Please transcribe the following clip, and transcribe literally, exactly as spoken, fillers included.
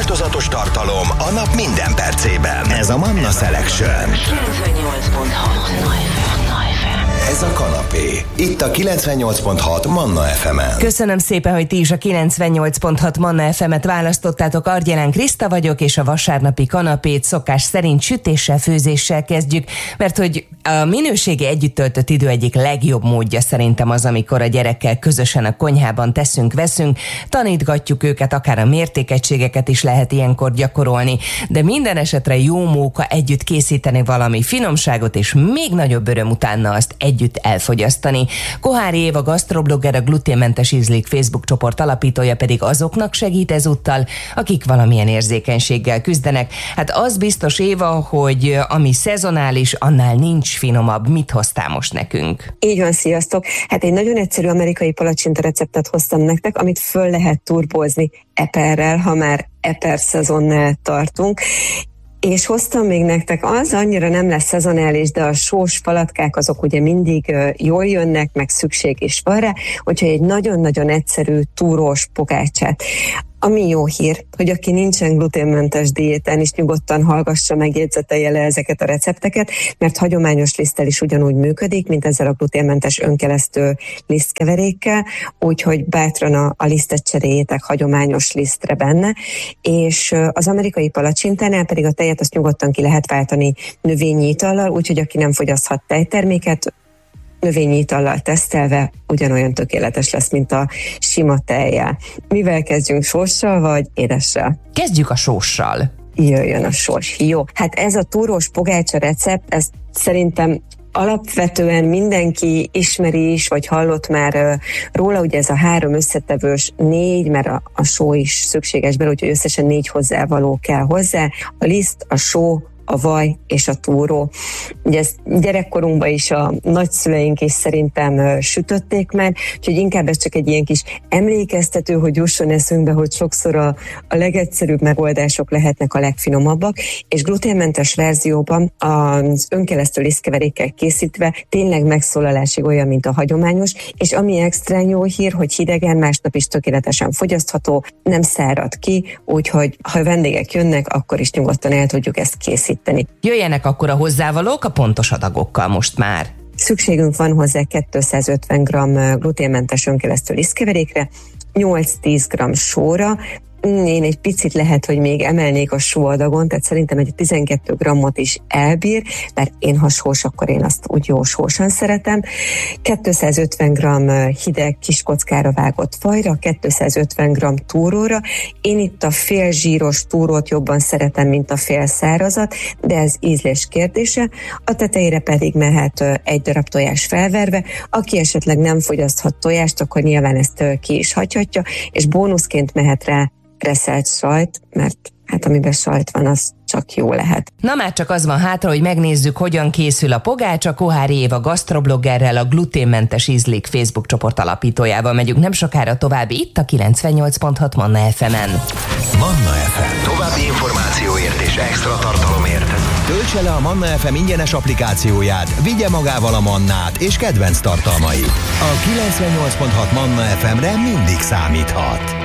változatos tartalom a nap minden percében. Ez a Manna Selection. kilencvennyolc pont hat Manna ef em. Ez a kanapé. Itt a kilencvennyolc pont hat Manna ef emen. Köszönöm szépen, hogy ti is a kilencvennyolc pont hat Manna ef emet választottátok. Argyelán Kriszta vagyok, és a vasárnapi kanapét szokás szerint sütéssel, főzéssel kezdjük, mert hogy a minőségi együtt töltött idő egyik legjobb módja szerintem az, amikor a gyerekkel közösen a konyhában teszünk, veszünk, tanítgatjuk őket, akár a mértékegységeket is lehet ilyenkor gyakorolni, de minden esetre jó móka együtt készíteni valami finomságot, és még nagyobb öröm utána azt együtt elfogyasztani. Kohári Éva gasztroblogger, a Gluténmentes Ízlik Facebook csoport alapítója pedig azoknak segít ezúttal, akik valamilyen érzékenységgel küzdenek. Hát az biztos, Éva, hogy ami szezonális, annál nincs finomabb. Mit hoztál most nekünk? Így van, sziasztok! Hát egy nagyon egyszerű amerikai palacsinta receptet hoztam nektek, amit föl lehet turbózni eperrel, ha már eper szezonnál tartunk. És hoztam még nektek, az annyira nem lesz szezonális, de a sós falatkák azok ugye mindig jól jönnek, meg szükség is van rá, úgyhogy egy nagyon-nagyon egyszerű túrós pogácsát. Ami jó hír, hogy aki nincsen gluténmentes diétán is nyugodtan hallgassa meg, jegyzetelje le ezeket a recepteket, mert hagyományos liszttel is ugyanúgy működik, mint ezzel a gluténmentes önkelesztő lisztkeverékkel, úgyhogy bátran a, a lisztet cseréljétek hagyományos lisztre benne, és az amerikai palacsintánál pedig a tejet azt nyugodtan ki lehet váltani növényi itallal, úgyhogy aki nem fogyaszthat tejterméket, növényi itallal tesztelve ugyanolyan tökéletes lesz, mint a sima tejjel. Mivel kezdjünk, sóssal vagy édessel? Kezdjük a sóssal. Jöjjön a sós. Jó, hát ez a túrós pogácsa recept, ez szerintem alapvetően mindenki ismeri is, vagy hallott már róla, ugye ez a három összetevős négy, mert a, a só is szükséges belőle, úgyhogy összesen négy hozzávaló kell hozzá. A liszt, a só, a vaj és a túró. Ugye ezt gyerekkorunkban is a nagyszüleink is szerintem sütötték már, úgyhogy inkább ez csak egy ilyen kis emlékeztető, hogy jusson eszünkbe, hogy sokszor a, a legegyszerűbb megoldások lehetnek a legfinomabbak, és gluténmentes verzióban az önkelesztő lisztkeverékkel készítve tényleg megszólalásig olyan, mint a hagyományos, és ami extra jó hír, hogy hidegen másnap is tökéletesen fogyasztható, nem szárad ki, úgyhogy ha vendégek jönnek, akkor is nyugodtan el tudjuk ezt készíteni. Jöjjenek akkor a hozzávalók a pontos adagokkal most már. Szükségünk van hozzá kétszázötven gramm gluténmentes önkelesztő lisztkeverékre, nyolc-tíz gramm sóra, én egy picit lehet, hogy még emelnék a sóadagon, tehát szerintem egy tizenkét grammot is elbír, mert én ha sós, akkor én azt úgy jó sósan szeretem. kétszázötven gramm hideg kis kockára vágott fajra, kétszázötven gramm túróra. Én itt a fél zsíros túrót jobban szeretem, mint a fél szárazat, de ez ízlés kérdése. A tetejére pedig mehet egy darab tojás felverve. Aki esetleg nem fogyaszthat tojást, akkor nyilván ezt ki is hagyhatja, és bónuszként mehet rá reszelt sajt, mert hát amiben sajt van, az csak jó lehet. Na már csak az van hátra, hogy megnézzük, hogyan készül a pogácsa. Kohári Éva gasztrobloggerrel, a Gluténmentes Ízlik Facebook csoport alapítójával megyünk nem sokára tovább itt a kilencvennyolc pont hat Manna ef emen. Manna ef em. További információért és extra tartalomért töltse le a Manna ef em ingyenes applikációját, vigye magával a Mannát és kedvenc tartalmait. A kilencvennyolc pont hat Manna ef emre mindig számíthat.